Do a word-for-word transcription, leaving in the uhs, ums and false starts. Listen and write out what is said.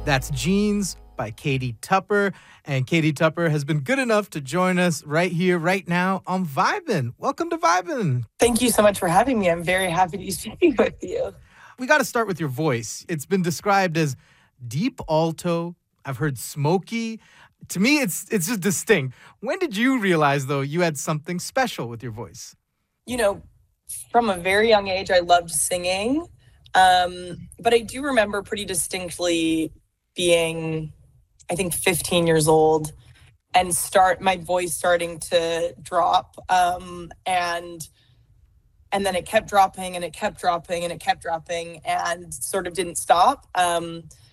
That's Jeans by Katie Tupper. And Katie Tupper has been good enough to join us right here, right now on Vibin'. Welcome to Vibin'. Thank you so much for having me. I'm very happy to be speaking with you. We got to start with your voice. It's been described as deep alto. I've heard smoky. To me, it's it's just distinct. When did you realize, though, you had something special with your voice? You know, from a very young age, I loved singing. Um, but I do remember pretty distinctly being, I think, fifteen years old and start my voice starting to drop. Um, and and then it kept dropping and it kept dropping and it kept dropping and sort of didn't stop. Um,